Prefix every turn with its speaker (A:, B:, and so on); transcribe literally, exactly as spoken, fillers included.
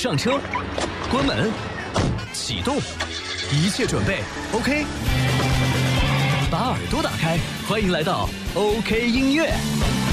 A: 上车，关门，启动，一切准备 OK。把耳朵打开，欢迎来到 OK 音乐。